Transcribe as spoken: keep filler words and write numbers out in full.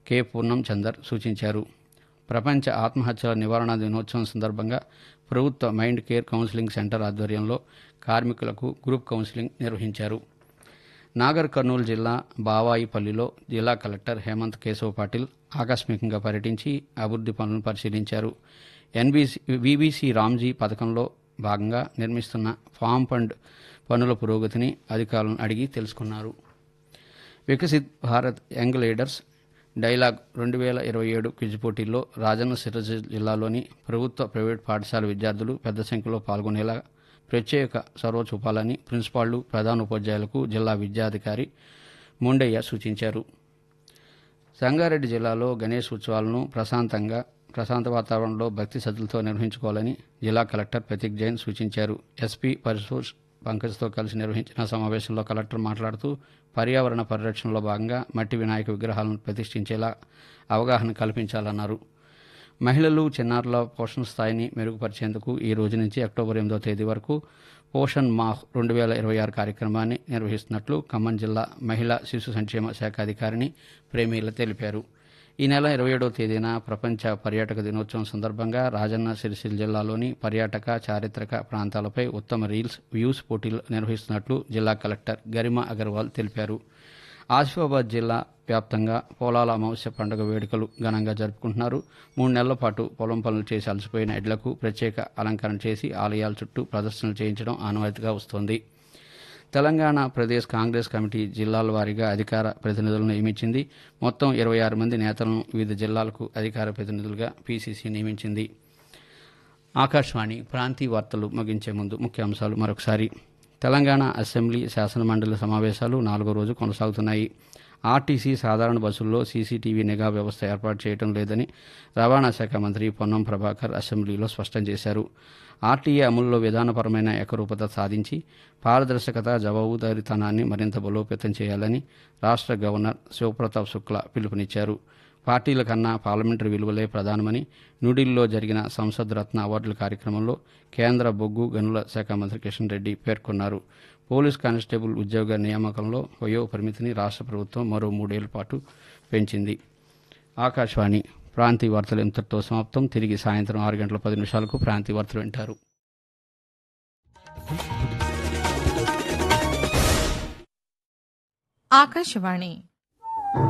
K పూర్ణం చందర్ సూచించారు. ప్రపంచ ఆత్మహత్యల నివారణ దినోత్సవం సందర్భంగా ప్రభుత్వ మైండ్ కేర్ కౌన్సిలింగ్ సెంటర్ ఆధ్వర్యంలో కార్మికులకు గ్రూప్ కౌన్సిలింగ్ నిర్వహించారు. నాగర్ కర్నూలు జిల్లా బావాయిపల్లిలో జిల్లా కలెక్టర్ హేమంత్ కేశవ్ పాటిల్ ఆకస్మికంగా పర్యటించి అభివృద్ధి పనులను పరిశీలించారు. ఎన్బీసీ వీబీసీ రామ్జీ పథకంలో భాగంగా నిర్మిస్తున్న ఫామ్ ఫండ్ పనుల పురోగతిని అధికారులను అడిగి తెలుసుకున్నారు. Viksit Bharat young leaders dialogue రెండు వేల ఇరవై ఏడు క్విజ్ పోటీల్లో రాజన్న సిరిసిల్ల జిల్లాలోని ప్రభుత్వ ప్రైవేట్ పాఠశాల విద్యార్థులు పెద్ద సంఖ్యలో పాల్గొనేలా ప్రత్యేక చొరవ చూపాలని ప్రిన్సిపాళ్లు ప్రధానోపాధ్యాయులకు జిల్లా విద్యాధికారి ముండయ్య సూచించారు. సంగారెడ్డి జిల్లాలో గణేష్ ఉత్సవాలను ప్రశాంతంగా ప్రశాంత వాతావరణంలో భక్తి శ్రద్ధలతో నిర్వహించుకోవాలని జిల్లా కలెక్టర్ ప్రతీక్ జైన్ సూచించారు. ఎస్పీ పరిసూష్ పంకజ్తో కలిసి నిర్వహించిన సమావేశంలో కలెక్టర్ మాట్లాడుతూ పర్యావరణ పరిరక్షణలో భాగంగా మట్టి వినాయక విగ్రహాలను ప్రతిష్ఠించేలా అవగాహన కల్పించాలన్నారు. మహిళలు చిన్నారుల పోషణ స్థాయిని మెరుగుపరిచేందుకు ఈ రోజు నుంచి అక్టోబర్ ఎనిమిదో తేదీ వరకు పోషణ్ మాహ్ రెండు వేల ఇరవై ఆరు కార్యక్రమాన్ని నిర్వహిస్తున్నట్లు ఖమ్మం జిల్లా మహిళా శిశు సంక్షేమ శాఖ అధికారిని ప్రేమీల తెలిపారు. ఈ నెల ఇరవై ఏడవ తేదీన ప్రపంచ పర్యాటక దినోత్సవం సందర్భంగా రాజన్న సిరిసిల్ల జిల్లాలోని పర్యాటక చారిత్రక ప్రాంతాలపై ఉత్తమ రీల్స్ వ్యూస్ పోటీలు నిర్వహిస్తున్నట్లు జిల్లా కలెక్టర్ గరిమా అగర్వాల్ తెలిపారు. ఆసిఫాబాద్ జిల్లా వ్యాప్తంగా పొలాల అమావాస్య పండుగ వేడుకలు ఘనంగా జరుపుకుంటున్నారు. మూడు నెలల పాటు పొలం పనులు చేసి అలసిపోయిన ఎడ్లకు ప్రత్యేక అలంకరణ చేసి ఆలయాల చుట్టూ ప్రదర్శనలు చేయించడం ఆనవాయితీగా వస్తోంది. తెలంగాణ ప్రదేశ్ కాంగ్రెస్ కమిటీ జిల్లాల వారీగా అధికార ప్రతినిధులను నియమించింది. మొత్తం ఇరవై ఆరు మంది నేతలను వివిధ జిల్లాలకు అధికార ప్రతినిధులుగా పీసీసీ నియమించింది. ఆకాశవాణి ప్రాంతీయ వార్తలు ముగించే ముందు ముఖ్యాంశాలు మరొకసారి. తెలంగాణ అసెంబ్లీ శాసనమండలి సమావేశాలు నాలుగో రోజు కొనసాగుతున్నాయి. ఆర్టీసీ సాధారణ బస్సుల్లో సీసీటీవీ నిఘా వ్యవస్థ ఏర్పాటు చేయడం లేదని రవాణా శాఖ మంత్రి పొన్నం ప్రభాకర్ అసెంబ్లీలో స్పష్టం చేశారు. ఆర్టీఏ అమలులో విధానపరమైన ఏకరూపత సాధించి పారదర్శకత జవాబుదారీతనాన్ని మరింత బలోపేతం చేయాలని రాష్ట్ర గవర్నర్ శివప్రతాప్ శుక్లా పిలుపునిచ్చారు. పార్టీల కన్నా పార్లమెంటరీ విలువలే ప్రధానమని న్యూఢిల్లీలో జరిగిన సంసద్ రత్న అవార్డుల కార్యక్రమంలో కేంద్ర బొగ్గు గనుల శాఖ మంత్రి కిషన్ రెడ్డి పేర్కొన్నారు. పోలీస్ కానిస్టేబుల్ ఉద్యోగ నియామకంలో వయో పరిమితిని రాష్ట్ర ప్రభుత్వం మరో మూడేళ్ల పాటు పెంచింది. ఆకాశవాణి ప్రాంతీయ వార్తలు ఇంతటితో సమాప్తం. తిరిగి సాయంత్రం ఆరు గంటల పది నిమిషాలకు ప్రాంతీయ వార్తలు వింటారు. ఆకాశవాణి